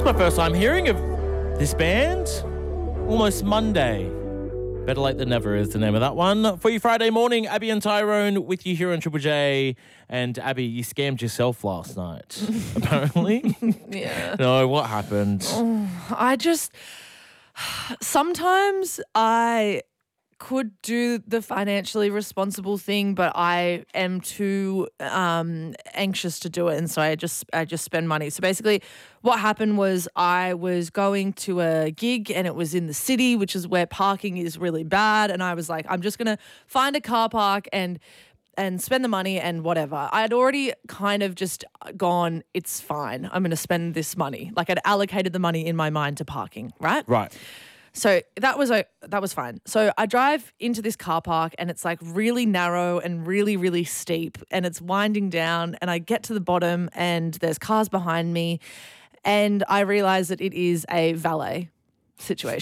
my first time hearing of this band. Almost Monday. Better late than never is the name of that one. For you Friday morning, Abby and Tyrone with you here on Triple J. And Abby, you scammed yourself last night, apparently. Yeah. No, what happened? Sometimes I could do the financially responsible thing, but I am too anxious to do it, and so I just spend money. So basically what happened was I was going to a gig and it was in the city, which is where parking is really bad, and I was like, I'm just going to find a car park and spend the money and whatever. I had already kind of just gone, it's fine, I'm going to spend this money. Like I'd allocated the money in my mind to parking, right? Right. So that was fine. So I drive into this car park and it's like really narrow and really, really steep and it's winding down, and I get to the bottom and there's cars behind me and I realize that it is a valet situation.